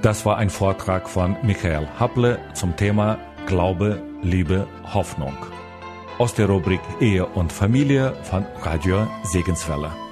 Das war ein Vortrag von Michael Happle zum Thema Glaube, Liebe, Hoffnung aus der Rubrik Ehe und Familie von Radio Segenswelle.